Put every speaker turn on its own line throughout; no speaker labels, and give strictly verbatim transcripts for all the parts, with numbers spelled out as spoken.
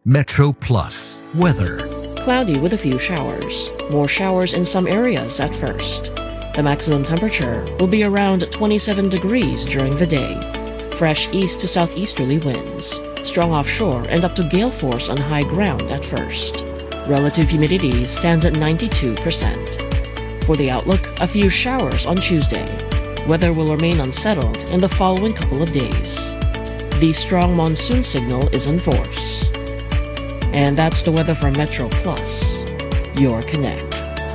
Metro Plus weather.
Cloudy with a few showers. More showers in some areas at first. The maximum temperature will be around twenty-seven degrees during the day. Fresh east to southeasterly winds. Strong offshore and up to gale force on high ground at first. Relative humidity stands at ninety-two percent. For the outlook, a few showers on Tuesday. Weather will remain unsettled in the following couple of days. The strong monsoon signal is in force. And that's the weather from Metro Plus, your connect.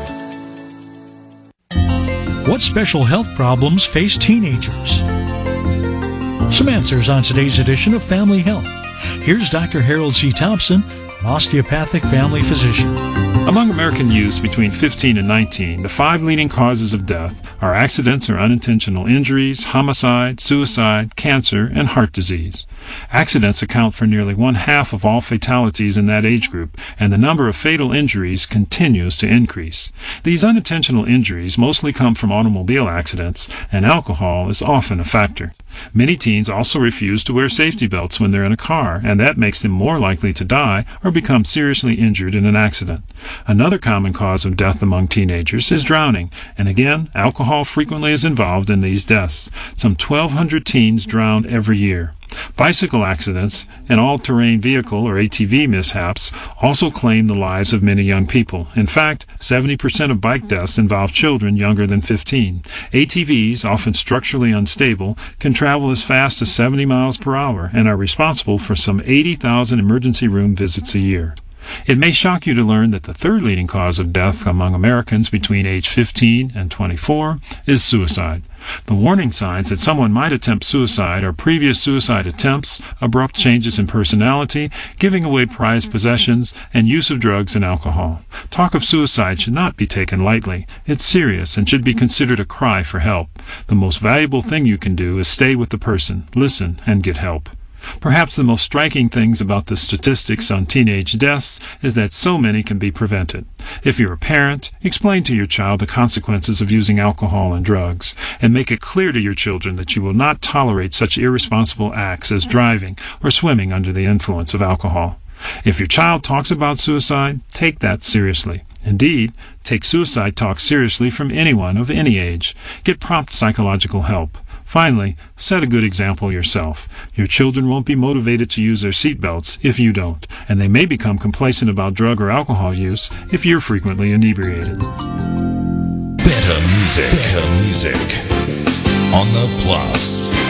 What special health problems face teenagers? Some answers on today's edition of Family Health. Here's Doctor Harold C. Thompson, an osteopathic family physician.
Among American youths between fifteen and nineteen, the five leading causes of death are accidents or unintentional injuries, homicide, suicide, cancer, and heart disease. Accidents account for nearly one half of all fatalities in that age group, and the number of fatal injuries continues to increase. These unintentional injuries mostly come from automobile accidents, and alcohol is often a factor. Many teens also refuse to wear safety belts when they're in a car, and that makes them more likely to die or become seriously injured in an accident. Another common cause of death among teenagers is drowning, and again, alcohol frequently is involved in these deaths. Some twelve hundred teens drown every year. Bicycle accidents and all-terrain vehicle or A T V mishaps also claim the lives of many young people. In fact, seventy percent of bike deaths involve children younger than fifteen. A T Vs, often structurally unstable, can travel as fast as seventy miles per hour and are responsible for some eighty thousand emergency room visits a year. It may shock you to learn that the third leading cause of death among Americans between age fifteen and twenty-four is suicide. The warning signs that someone might attempt suicide are previous suicide attempts, abrupt changes in personality, giving away prized possessions, and use of drugs and alcohol. Talk of suicide should not be taken lightly. It's serious and should be considered a cry for help. The most valuable thing you can do is stay with the person, listen, and get help. Perhaps the most striking things about the statistics on teenage deaths is that so many can be prevented. If you're a parent, explain to your child the consequences of using alcohol and drugs, and make it clear to your children that you will not tolerate such irresponsible acts as driving or swimming under the influence of alcohol. If your child talks about suicide, take that seriously. Indeed, take suicide talk seriously from anyone of any age. Get prompt psychological help. Finally, set a good example yourself. Your children won't be motivated to use their seatbelts if you don't, and they may become complacent about drug or alcohol use if you're frequently inebriated.
Better music. Better music. On the Plus.